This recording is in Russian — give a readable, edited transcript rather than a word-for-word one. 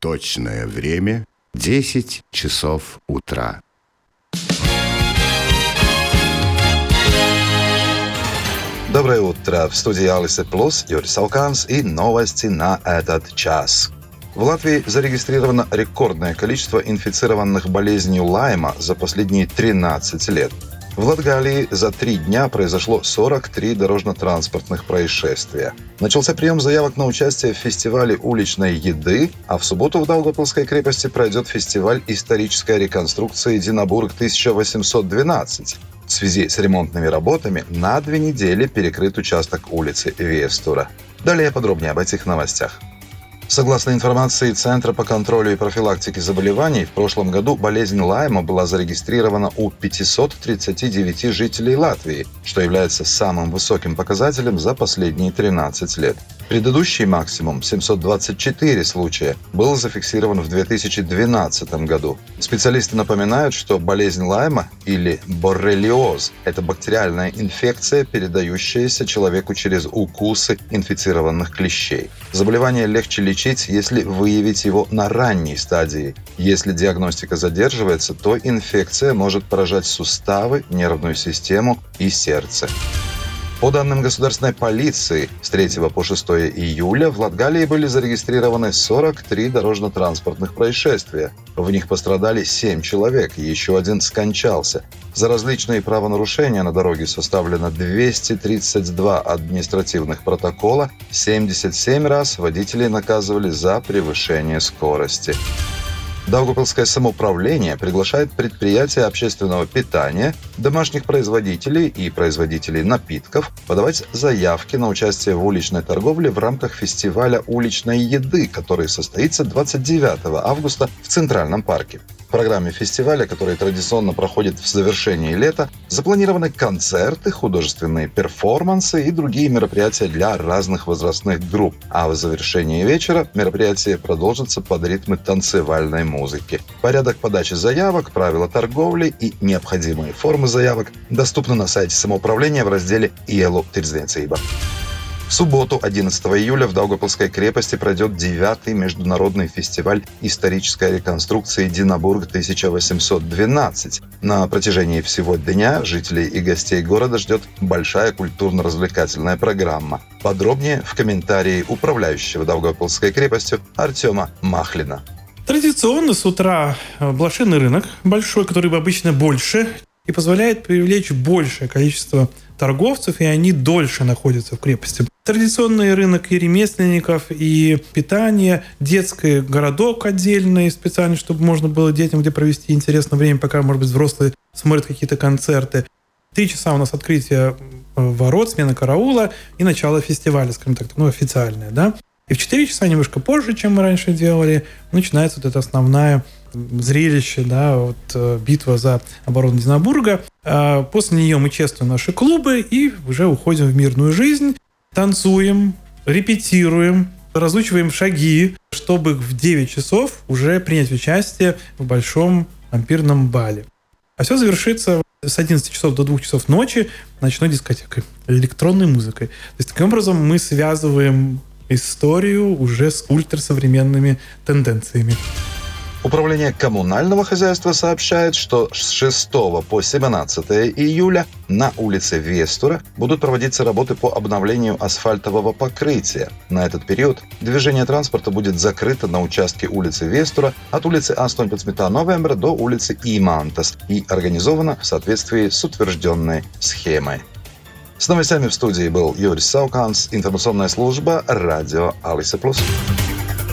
Точное время 10 часов утра. Доброе утро. В студии Алиса Плюс, Юрий Сауканс и новости на этот час. В Латвии зарегистрировано рекордное количество инфицированных болезнью Лайма за последние 13 лет. В Латгалии за 3 дня произошло 43 дорожно-транспортных происшествия. Начался прием заявок на участие в фестивале уличной еды, а в субботу в Даугавпилской крепости пройдет фестиваль исторической реконструкции Динабург 1812. В связи с ремонтными работами на 2 недели перекрыт участок улицы Вестура. Далее подробнее об этих новостях. Согласно информации Центра по контролю и профилактике заболеваний, в прошлом году болезнь Лайма была зарегистрирована у 539 жителей Латвии, что является самым высоким показателем за последние 13 лет. Предыдущий максимум, 724 случая, был зафиксирован в 2012 году. Специалисты напоминают, что болезнь Лайма или боррелиоз – это бактериальная инфекция, передающаяся человеку через укусы инфицированных клещей. Заболевание легче лечить, если выявить его на ранней стадии. Если диагностика задерживается, то инфекция может поражать суставы, нервную систему и сердце. По данным государственной полиции, с 3 по 6 июля в Латгалии были зарегистрированы 43 дорожно-транспортных происшествия. В них пострадали 7 человек, и еще один скончался. За различные правонарушения на дороге составлено 232 административных протокола, 77 раз водителей наказывали за превышение скорости. Даугавпилское самоуправление приглашает предприятия общественного питания, домашних производителей и производителей напитков подавать заявки на участие в уличной торговле в рамках фестиваля уличной еды, который состоится 29 августа в Центральном парке. В программе фестиваля, который традиционно проходит в завершении лета, запланированы концерты, художественные перформансы и другие мероприятия для разных возрастных групп. А в завершении вечера мероприятие продолжится под ритмы танцевальной музыки. Порядок подачи заявок, правила торговли и необходимые формы заявок доступны на сайте самоуправления в разделе «Иелу Тирдзniecība». В субботу, 11 июля, в Даугавпилской крепости пройдет 9-й международный фестиваль исторической реконструкции Динабург 1812. На протяжении всего дня жителей и гостей города ждет большая культурно-развлекательная программа. Подробнее в комментарии управляющего Даугавпилской крепостью Артема Махлина. Традиционно с утра блошиный рынок большой, который обычно больше, и позволяет привлечь большее количество торговцев, и они дольше находятся в крепости. Традиционный рынок и ремесленников, и питание, детский городок отдельный, специально, чтобы можно было детям где провести интересное время, пока, может быть, взрослые смотрят какие-то концерты. 3 часа у нас открытие ворот, смена караула и начало фестиваля, скажем так, официальное, да. И в 4 часа, немножко позже, чем мы раньше делали, начинается вот это основное зрелище, да, битва за оборону Динабурга. После нее мы чествуем наши клубы и уже уходим в мирную жизнь, танцуем, репетируем, разучиваем шаги, чтобы в 9 часов уже принять участие в большом ампирном бале. А все завершится с 11 часов до 2 часов ночи ночной дискотекой, электронной музыкой. То есть таким образом мы связываем историю уже с ультрасовременными тенденциями. Управление коммунального хозяйства сообщает, что с 6 по 17 июля на улице Вестура будут проводиться работы по обновлению асфальтового покрытия. На этот период движение транспорта будет закрыто на участке улицы Вестура от улицы 18 новembra до улицы Имантас и организовано в соответствии с утвержденной схемой. С новостями в студии был Юрий Сауканс, информационная служба радио Алиса Плюс.